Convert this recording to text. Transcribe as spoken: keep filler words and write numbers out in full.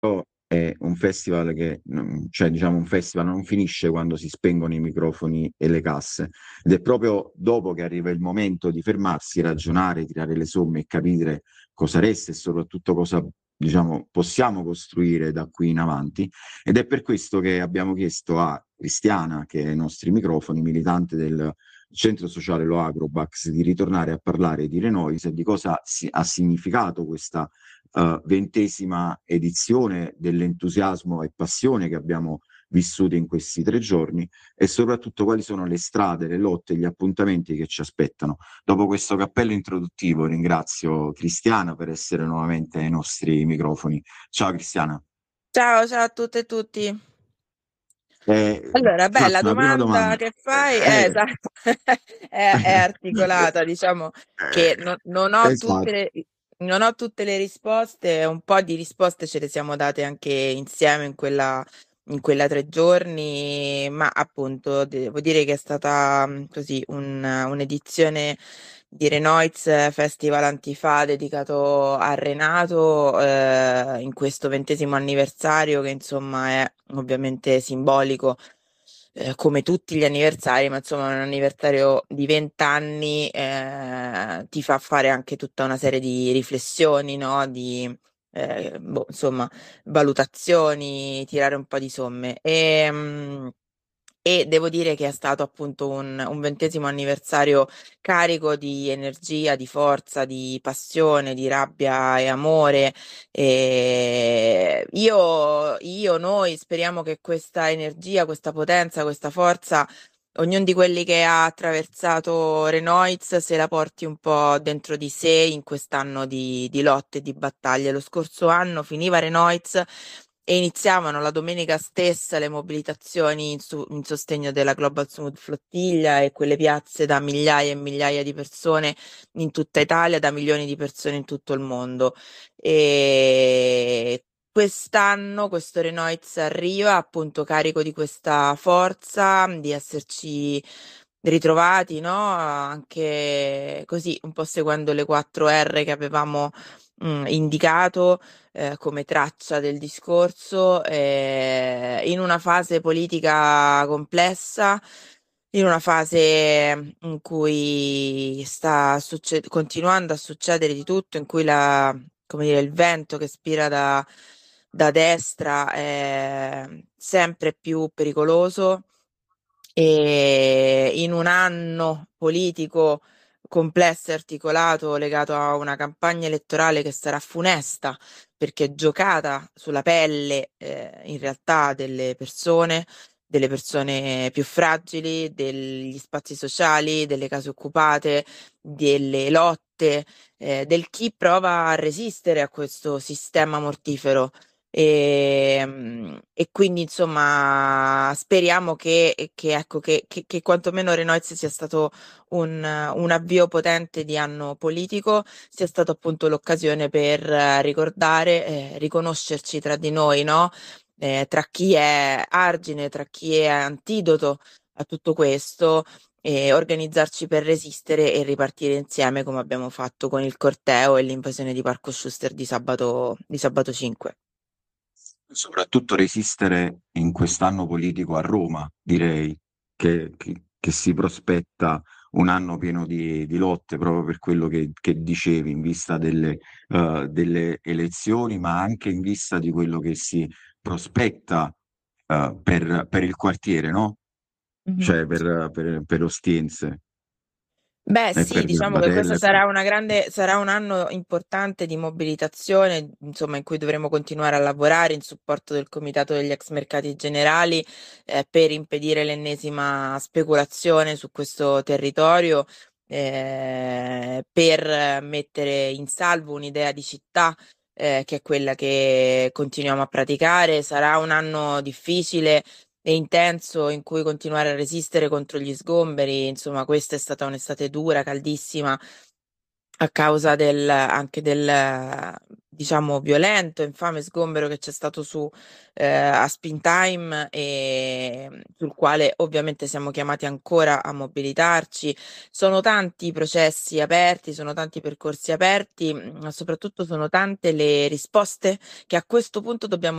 è un festival che, non- cioè diciamo un festival non finisce quando si spengono i microfoni e le casse, ed è proprio dopo che arriva il momento di fermarsi, ragionare, tirare le somme e capire cosa resta e soprattutto cosa, diciamo, possiamo costruire da qui in avanti. Ed è per questo che abbiamo chiesto a Cristiana, che è ai nostri microfoni, militante del centro sociale Lo Agrobax, di ritornare a parlare di Renoise e di cosa si- ha significato questa eh, ventesima edizione, dell'entusiasmo e passione che abbiamo vissuto in questi tre giorni e soprattutto quali sono le strade, le lotte, gli appuntamenti che ci aspettano. Dopo questo cappello introduttivo ringrazio Cristiana per essere nuovamente ai nostri microfoni. Ciao Cristiana. Ciao, ciao a tutte e tutti. Eh, Allora, ti beh, faccio la una prima domanda domanda. che fai è, Eh, esatto, è, è articolata, diciamo che non, non ho tutte esatto. le, non ho tutte le risposte, un po' di risposte ce le siamo date anche insieme in quella, in quella tre giorni, ma appunto devo dire che è stata mh, così un- un'edizione di Renoiz Festival Antifa dedicato a Renato eh, in questo ventesimo anniversario che insomma è ovviamente simbolico eh, come tutti gli anniversari, ma insomma un anniversario di vent'anni eh, ti fa fare anche tutta una serie di riflessioni, no? Di eh, boh, insomma valutazioni, tirare un po' di somme. E, mm, e devo dire che è stato appunto un, un ventesimo anniversario carico di energia, di forza, di passione, di rabbia e amore. E io, io, noi speriamo che questa energia, questa potenza, questa forza, ognuno di quelli che ha attraversato Renoiz se la porti un po' dentro di sé in quest'anno di, di lotte e di battaglie. Lo scorso anno finiva Renoiz e iniziavano la domenica stessa le mobilitazioni in, su- in sostegno della Global Smooth Flottiglia e quelle piazze da migliaia e migliaia di persone in tutta Italia, da milioni di persone in tutto il mondo. E quest'anno questo Renoiz arriva appunto carico di questa forza, di esserci ritrovati, no? Anche così, un po' seguendo le quattro R che avevamo mm, indicato eh, come traccia del discorso, eh, in una fase politica complessa, in una fase in cui sta succe- continuando a succedere di tutto, in cui la, come dire, il vento che spira da, da destra è sempre più pericoloso e in un anno politico complesso e articolato legato a una campagna elettorale che sarà funesta perché è giocata sulla pelle, eh, in realtà delle persone, delle persone più fragili, degli spazi sociali, delle case occupate, delle lotte, eh, del chi prova a resistere a questo sistema mortifero. E, mm, e quindi insomma speriamo che, che, ecco, che, che, che quantomeno Renoiz sia stato un, un avvio potente di anno politico, sia stato appunto l'occasione per eh, ricordare, eh, riconoscerci tra di noi, no? Eh, tra chi è argine, tra chi è antidoto a tutto questo e organizzarci per resistere e ripartire insieme come abbiamo fatto con il corteo e l'invasione di Parco Schuster di sabato, di sabato cinque. Soprattutto resistere in quest'anno politico a Roma, direi, che, che- che si prospetta un anno pieno di, di lotte, proprio per quello che, che dicevi, in vista delle, eh, delle elezioni, ma anche in vista di quello che si prospetta, eh, per, per il quartiere, no? Mhm. Cioè per, per, per Ostiense Beh, e sì, per diciamo che questo Batella. e per- sarà una grande, sarà un anno importante di mobilitazione, insomma, in cui dovremo continuare a lavorare in supporto del Comitato degli Ex Mercati Generali, eh, per impedire l'ennesima speculazione su questo territorio, eh, per mettere in salvo un'idea di città, eh, che è quella che continuiamo a praticare. Sarà un anno difficile e intenso in cui continuare a resistere contro gli sgomberi. Insomma, questa è stata un'estate dura, caldissima, a causa del, anche del, diciamo violento, infame sgombero che c'è stato su eh, a Springtime e sul quale ovviamente siamo chiamati ancora a mobilitarci. Sono tanti i processi aperti, sono tanti i percorsi aperti, ma soprattutto sono tante le risposte che a questo punto dobbiamo